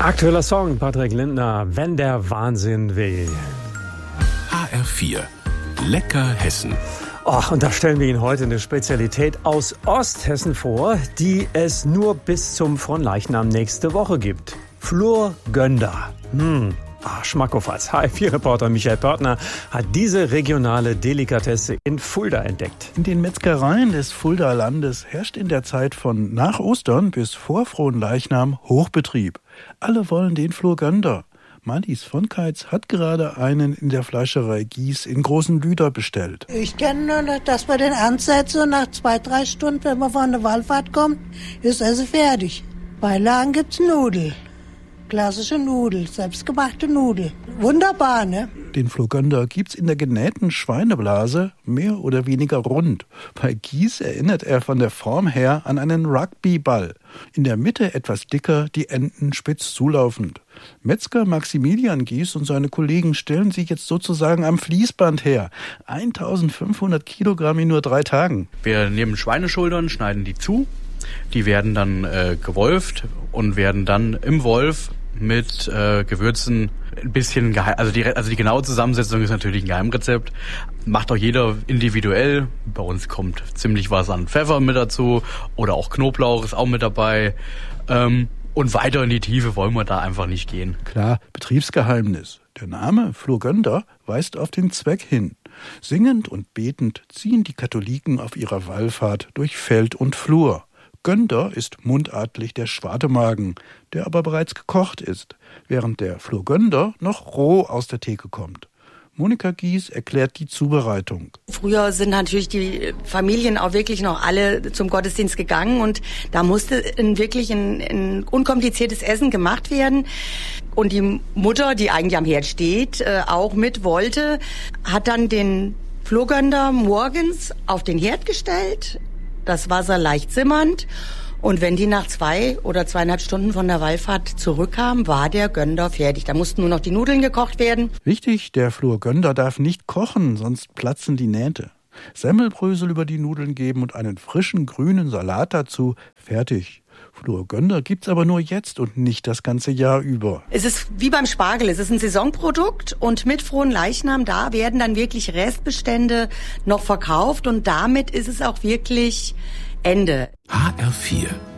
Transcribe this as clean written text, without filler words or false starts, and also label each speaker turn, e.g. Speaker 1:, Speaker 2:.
Speaker 1: Aktueller Song, Patrick Lindner, Wenn der Wahnsinn will.
Speaker 2: HR4, lecker Hessen.
Speaker 1: Och, und da stellen wir Ihnen heute eine Spezialität aus Osthessen vor, die es nur bis zum Fronleichnam nächste Woche gibt. Flurgönder. Schmackofatz. HR4-Reporter Michael Pörtner hat diese regionale Delikatesse in Fulda entdeckt.
Speaker 3: In den Metzgereien des Fuldaer Landes herrscht in der Zeit von nach Ostern bis vor Fronleichnam Hochbetrieb. Alle wollen den Flurgönder. Marlies von Keitz hat gerade einen in der Fleischerei Gies in Großen Lüder bestellt.
Speaker 4: Ich kenne nur, dass wir den ansetzen und nach 2-3 Stunden, wenn man von der Wallfahrt kommt, ist es fertig. Beilagen gibt's Nudeln. Klassische Nudel, selbstgemachte Nudel. Wunderbar, ne?
Speaker 3: Den Flurgönder gibt's in der genähten Schweineblase, mehr oder weniger rund. Bei Gies erinnert er von der Form her an einen Rugbyball. In der Mitte etwas dicker, die Enden spitz zulaufend. Metzger Maximilian Gies und seine Kollegen stellen sie jetzt sozusagen am Fließband her. 1500 Kilogramm in nur 3 Tagen.
Speaker 5: Wir nehmen Schweineschultern, schneiden die zu. Die werden dann gewolft und werden dann im Wolf mit Gewürzen ein bisschen geheim. Also die genaue Zusammensetzung ist natürlich ein Geheimrezept. Macht auch jeder individuell. Bei uns kommt ziemlich was an Pfeffer mit dazu oder auch Knoblauch ist auch mit dabei. Und weiter in die Tiefe wollen wir da einfach nicht gehen.
Speaker 3: Klar, Betriebsgeheimnis. Der Name Flurgönder weist auf den Zweck hin. Singend und betend ziehen die Katholiken auf ihrer Wallfahrt durch Feld und Flur. Gönder ist mundartlich der Schwartemagen, der aber bereits gekocht ist, während der Flurgönder noch roh aus der Theke kommt. Monika Gies erklärt die Zubereitung.
Speaker 6: Früher sind natürlich die Familien auch wirklich noch alle zum Gottesdienst gegangen und da musste wirklich ein unkompliziertes Essen gemacht werden. Und die Mutter, die eigentlich am Herd steht, auch mit wollte, hat dann den Flurgönder morgens auf den Herd gestellt, das Wasser leicht simmernd. Und wenn die nach 2 oder 2,5 Stunden von der Wallfahrt zurückkamen, war der Gönder fertig. Da mussten nur noch die Nudeln gekocht werden.
Speaker 3: Wichtig, der Flurgönder darf nicht kochen, sonst platzen die Nähte. Semmelbrösel über die Nudeln geben und einen frischen grünen Salat dazu. Fertig. Flurgönder gibt's aber nur jetzt und nicht das ganze Jahr über.
Speaker 6: Es ist wie beim Spargel. Es ist ein Saisonprodukt und mit Fronleichnam, da werden dann wirklich Restbestände noch verkauft und damit ist es auch wirklich Ende.
Speaker 2: HR4